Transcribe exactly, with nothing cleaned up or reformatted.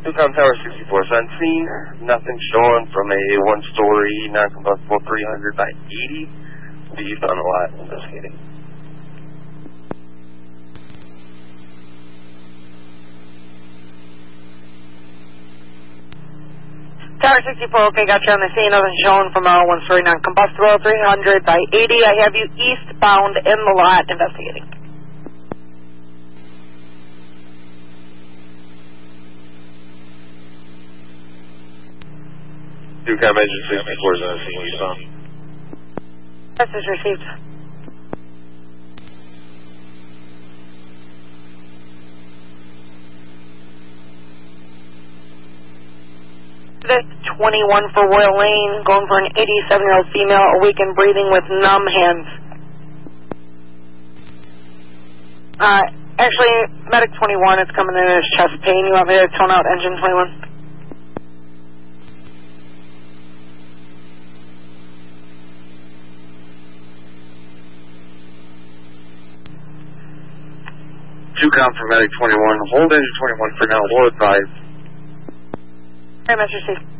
Tucson Tower sixty-four, so on scene, nothing showing from a one-story non-combustible three hundred by eighty. Be on the lot investigating. Tower sixty-four, okay, got you on the scene. Nothing showing from a one-story non-combustible three hundred by eighty. I have you eastbound in the lot investigating. Tucson Major sixty-four is on the scene, eastbound. Message received. twenty-one for Royal Lane, going for an eighty-seven-year-old female, awakened breathing with numb hands. Uh, actually, medic twenty-one, it's coming in as chest pain. You want me to tone out engine twenty-one? Tucson for medic twenty-one, hold engine twenty-one for now, we'll advise. Hey, Mister Steve.